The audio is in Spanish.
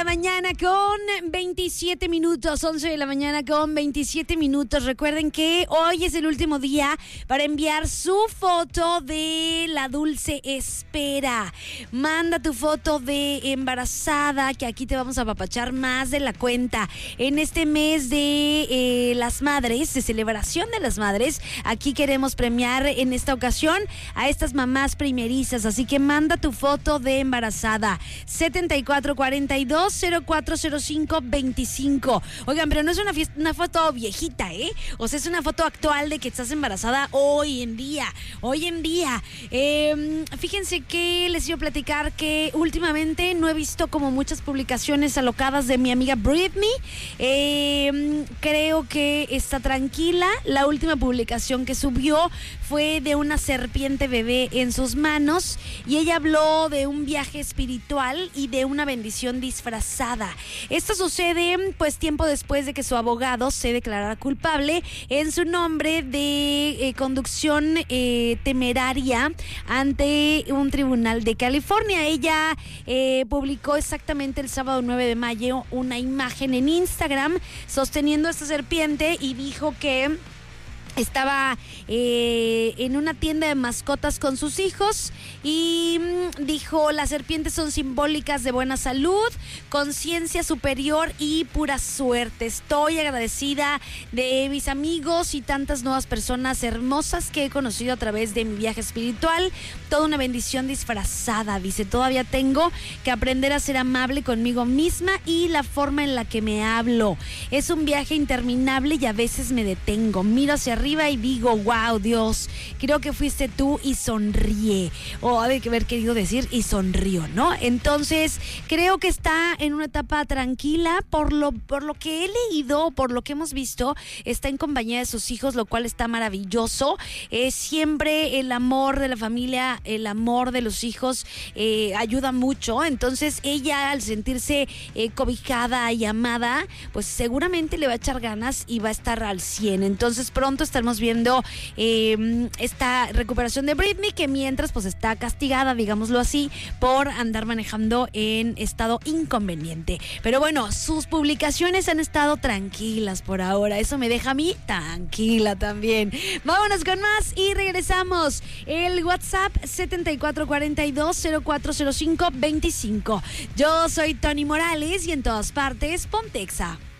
la mañana con 27 minutos, 11 de la mañana con 27 minutos. Recuerden que hoy es el último día para enviar su foto de la dulce espera. Manda tu foto de embarazada, que aquí te vamos a apapachar más de la cuenta. En este mes de las madres, de celebración de las madres, aquí queremos premiar en esta ocasión a estas mamás primerizas. Así que manda tu foto de embarazada. 7442-040525. Oigan, pero no es una foto viejita, ¿eh? O sea, es una foto actual de que estás embarazada hoy en día. Fíjense que les iba a platicar que últimamente no he visto como muchas publicaciones alocadas de mi amiga Britney. Creo que está tranquila. La última publicación que subió fue de una serpiente bebé en sus manos y ella habló de un viaje espiritual y de una bendición disfrazada. Esto sucede pues tiempo después de que su abogado se declarara culpable en su nombre de conducción temeraria ante un tribunal de California. Ella publicó exactamente el sábado 9 de mayo una imagen en Instagram sosteniendo a esta serpiente y dijo que estaba en una tienda de mascotas con sus hijos y dijo: las serpientes son simbólicas de buena salud, conciencia superior y pura suerte. Estoy agradecida de mis amigos y tantas nuevas personas hermosas que he conocido a través de mi viaje espiritual. Toda una bendición disfrazada. Dice: todavía tengo que aprender a ser amable conmigo misma y la forma en la que me hablo. Es un viaje interminable y a veces me detengo. Miro hacia arriba y digo: wow, Dios, creo que fuiste tú, y sonríe. O ha de haber querido decir y sonrío, ¿no? Entonces, creo que está en una etapa tranquila por lo que he leído, por lo que hemos visto. Está en compañía de sus hijos, lo cual está maravilloso. Siempre el amor de la familia, el amor de los hijos ayuda mucho. Entonces, ella, al sentirse cobijada y amada, pues seguramente le va a echar ganas y va a estar al 100. Entonces, pronto estaremos viendo esta recuperación de Britney, que mientras pues está castigada, digámoslo así, por andar manejando en estado inconveniente. Pero bueno, sus publicaciones han estado tranquilas por ahora. Eso me deja a mí tranquila también. Vámonos con más y regresamos. El WhatsApp 7442-040525. Yo soy Tony Morales y en todas partes, Pontexa.